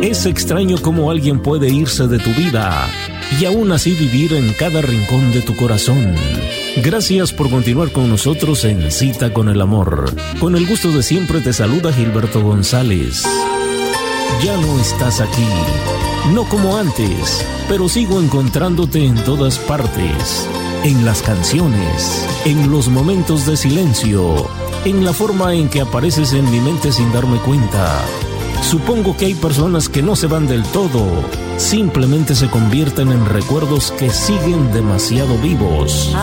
Es extraño cómo alguien puede irse de tu vida y aún así vivir en cada rincón de tu corazón. Gracias por continuar con nosotros en Cita con el Amor. Con el gusto de siempre te saluda Gilberto González. Ya no estás aquí, no como antes, pero sigo encontrándote en todas partes. En las canciones, en los momentos de silencio, en la forma en que apareces en mi mente sin darme cuenta. Supongo que hay personas que no se van del todo, simplemente se convierten en recuerdos que siguen demasiado vivos.